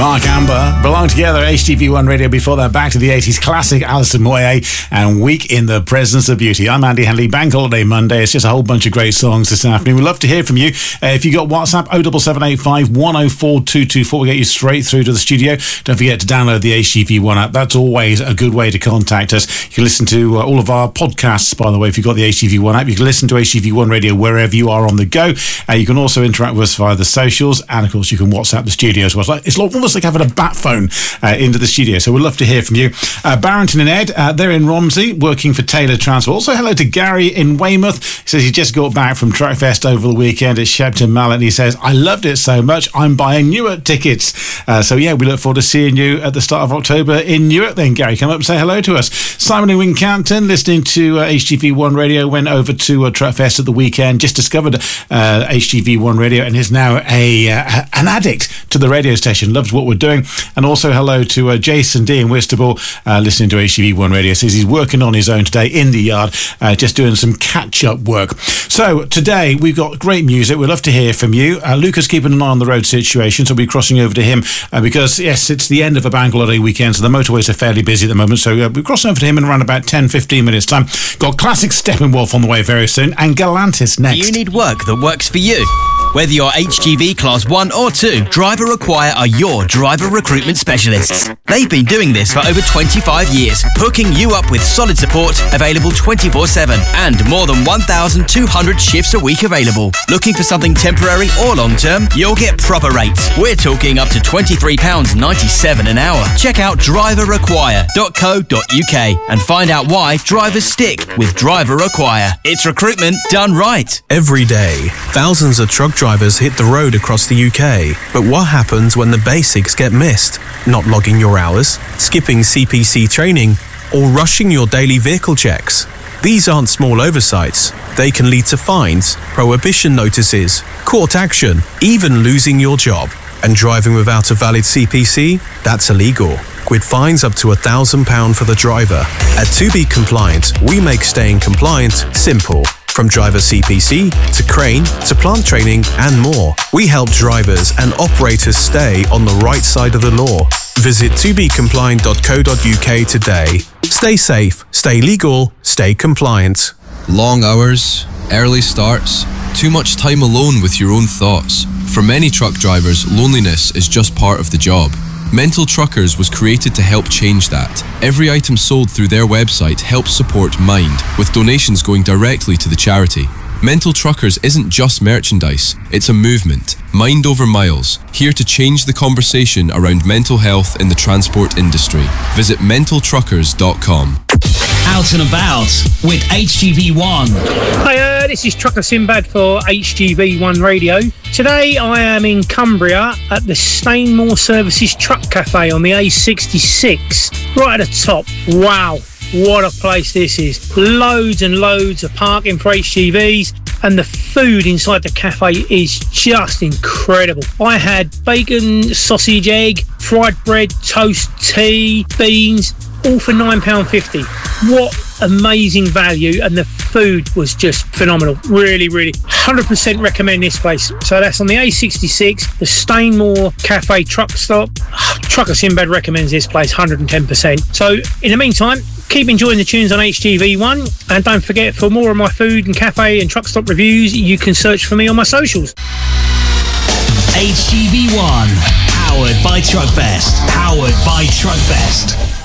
Mark Amber, Belong Together, HTV1 Radio. Before that, back to the 80s classic, Alison Moyet and Week in the Presence of Beauty. I'm Andy Henley, Bank Holiday Monday. It's just a whole bunch of great songs this afternoon. We'd love to hear from you. If you got WhatsApp, 07785 104 224. We'll get you straight through to the studio. Don't forget to download the HTV1 app. That's always a good way to contact us. You can listen to all of our podcasts, by the way, if you've got the HTV1 app. You can listen to HTV1 Radio wherever you are on the go. You can also interact with us via the socials, and of course you can WhatsApp the studio as well. It's almost like having a bat phone into the studio, so we'd love to hear from you. Barrington and Ed, they're in Romsey working for Taylor Transport. Also hello to Gary in Weymouth. He says he just got back from Truckfest over the weekend at Shepton Mallet, and he says, I loved it so much I'm buying Newark tickets. So yeah, we look forward to seeing you at the start of October in Newark then, Gary. Come up and say hello to us. Simon in Wincanton, listening to HTV1 Radio, went over to Truckfest at the weekend, just discovered HTV1 Radio, and is now an addict to the radio station. Loves what we're doing. And also hello to Jason D in Whitstable, listening to HTV1 Radio. Says he's working on his own today in the yard, just doing some catch-up work. So today we've got great music. We'd love to hear from you. Luca's keeping an eye on the road situation, so we'll be crossing over to him because, yes, it's the end of a bank holiday weekend, so the motorways are fairly busy at the moment. So we're crossing over to him in around about 10-15 minutes' time. Got classic Steppenwolf on the way very soon, and Galantis next. You need work that works for you. Whether you're HGV Class 1 or 2, Driver Require are your driver recruitment specialists. They've been doing this for over 25 years, hooking you up with solid support, available 24/7, and more than 1,200 shifts a week available. Looking for something temporary or long-term? You'll get proper rates. We're talking up to £23.97 an hour. Check out driverrequire.co.uk and find out why drivers stick with Driver Require. It's recruitment done right. Every day, thousands of truck drivers hit the road across the UK. But what happens when the basics get missed? Not logging your hours, skipping CPC training, or rushing your daily vehicle checks? These aren't small oversights. They can lead to fines, prohibition notices, court action, even losing your job. And driving without a valid CPC? That's illegal, with fines up to £1,000 for the driver. At To Be Compliant, we make staying compliant simple. From driver CPC to crane to plant training and more, we help drivers and operators stay on the right side of the law. Visit tobecompliant.co.uk today. Stay safe, stay legal, stay compliant. Long hours, early starts, too much time alone with your own thoughts. For many truck drivers, loneliness is just part of the job. Mental Truckers was created to help change that. Every item sold through their website helps support Mind, with donations going directly to the charity. Mental Truckers isn't just merchandise, it's a movement. Mind over miles, here to change the conversation around mental health in the transport industry. Visit mentaltruckers.com. Out and About with HTV1. Hi, this is Trucker Sinbad for HTV1 Radio. Today I am in Cumbria at the Stainmore Services Truck Cafe on the A66, right at the top. Wow, what a place this is. Loads and loads of parking for HGVs, and the food inside the cafe is just incredible. I had bacon, sausage, egg, fried bread, toast, tea, beans, all for £9.50. What amazing value, and the food was just phenomenal. Really, 100% recommend this place. So that's on the A66, the Stainmore Cafe truck stop. Trucker Sinbad recommends this place 110%. So in the meantime, keep enjoying the tunes on HTV1, and don't forget, for more of my food and cafe and truck stop reviews, you can search for me on my socials. HTV1, powered by Truckfest.